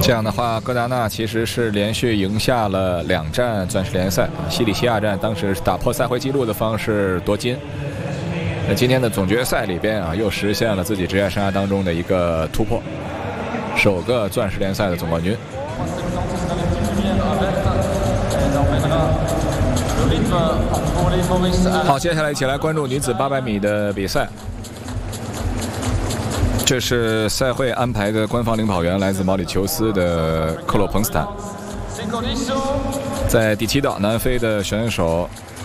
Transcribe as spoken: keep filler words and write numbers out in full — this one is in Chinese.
这样的话，戈达纳其实是连续赢下了两战钻石联赛，西里西亚站当时是打破赛会纪录的方式夺金。那今天的总决赛里边啊，又实现了自己职业生涯当中的一个突破，首个钻石联赛的总冠军。好，接下来一起来关注女子八百米的比赛。这是赛会安排的官方领跑员，来自毛里求斯的克洛彭斯坦。在第七道，南非的选手